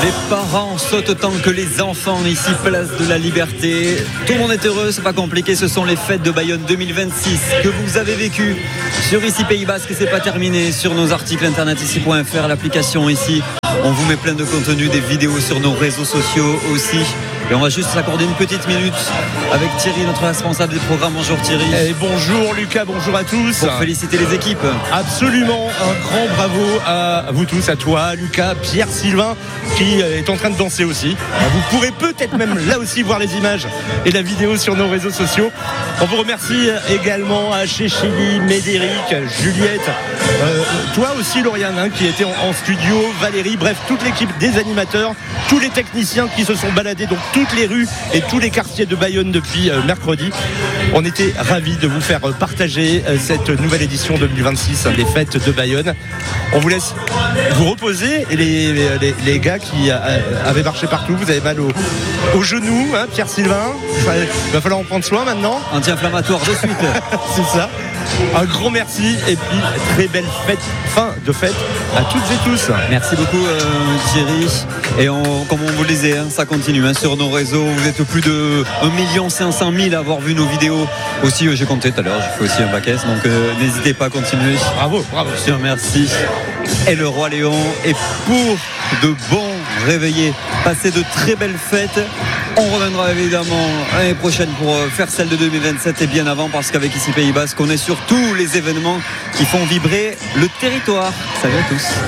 Les parents sautent autant que les enfants ici, place de la Liberté. Tout le monde est heureux, c'est pas compliqué. Ce sont les fêtes de Bayonne 2026 que vous avez vécues sur Ici Pays Basque. Et c'est pas terminé sur nos articles internet ici.fr, l'application ici. On vous met plein de contenu, des vidéos sur nos réseaux sociaux aussi. Et on va juste s'accorder une petite minute avec Thierry, notre responsable des programmes. Bonjour Thierry. Et bonjour Lucas, bonjour à tous. Pour féliciter les équipes. Absolument, un grand bravo à vous tous, à toi Lucas, Pierre, Sylvain qui est en train de danser aussi. Vous pourrez peut-être même là aussi voir les images et la vidéo sur nos réseaux sociaux. On vous remercie également à Chéchili, Médéric, Juliette, toi aussi Lauriane qui était en studio, Valérie, bref toute l'équipe des animateurs, tous les techniciens qui se sont baladés donc toutes les rues et tous les quartiers de Bayonne depuis mercredi. On était ravis de vous faire partager cette nouvelle édition 2026 des fêtes de Bayonne. On vous laisse vous reposer et les gars qui avaient marché partout, vous avez mal aux genoux, hein, Pierre Sylvain, il va falloir en prendre soin maintenant. Anti-inflammatoire de suite. C'est ça. Un grand merci et puis très belle fin de fête à toutes et tous. Merci beaucoup Thierry. Et comme on vous le disait, ça continue sur nos réseaux. Vous êtes plus de 1 500 000 à avoir vu nos vidéos. Aussi, j'ai compté tout à l'heure, j'ai fait aussi un bac-S. Donc n'hésitez pas à continuer. Bravo. Je te remercie. Et le Roi Léon. Et pour de bons réveillés, passez de très belles fêtes. On reviendra évidemment l'année prochaine pour faire celle de 2027 et bien avant, parce qu'avec Ici Pays Basque, on est sur tous les événements qui font vibrer le territoire. Salut à tous.